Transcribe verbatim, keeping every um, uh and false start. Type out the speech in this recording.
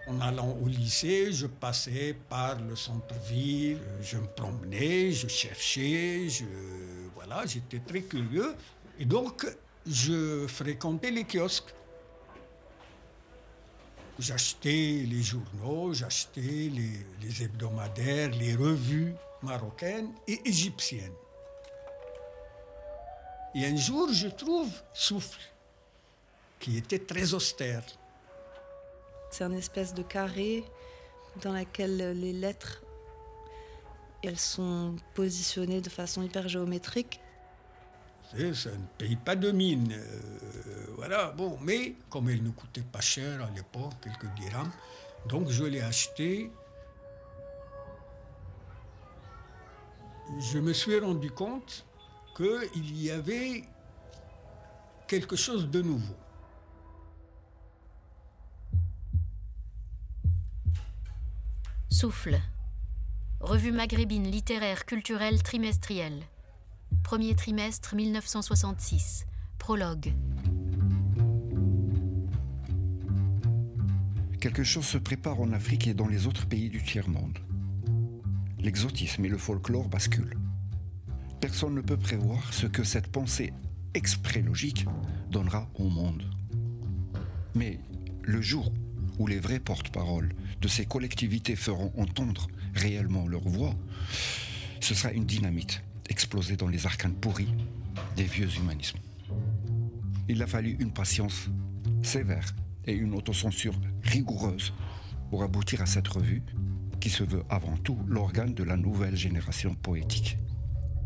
En allant au lycée, je passais par le centre-ville, je me promenais, je cherchais, je... voilà, j'étais très curieux. Et donc, je fréquentais les kiosques. J'achetais les journaux, j'achetais les, les hebdomadaires, les revues marocaines et égyptiennes. Et un jour, je trouve Souffle, qui était très austère. C'est une espèce de carré dans lequel les lettres, elles sont positionnées de façon hyper géométrique. C'est, ça ne paye pas de mine. Euh, voilà, bon, mais comme elle ne coûtait pas cher à l'époque, quelques dirhams, donc je l'ai acheté. Je me suis rendu compte qu'il y avait quelque chose de nouveau. Souffle. Revue maghrébine littéraire culturelle trimestrielle. Premier trimestre mille neuf cent soixante-six. Prologue. Quelque chose se prépare en Afrique et dans les autres pays du tiers-monde. L'exotisme et le folklore basculent. Personne ne peut prévoir ce que cette pensée exprès logique donnera au monde. Mais le jour où les vrais porte-paroles de ces collectivités feront entendre réellement leur voix, ce sera une dynamite explosée dans les arcanes pourris des vieux humanismes. Il a fallu une patience sévère et une autocensure rigoureuse pour aboutir à cette revue qui se veut avant tout l'organe de la nouvelle génération poétique.